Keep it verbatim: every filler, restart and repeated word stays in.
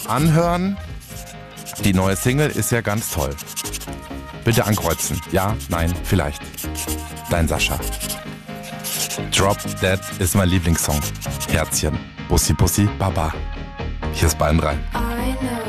anhören. Die neue Single ist ja ganz toll. Bitte ankreuzen. Ja, nein, vielleicht. Dein Sascha. Drop Dead ist mein Lieblingssong. Herzchen. Bussi, Bussi, Baba. Hier ist Bayern drei.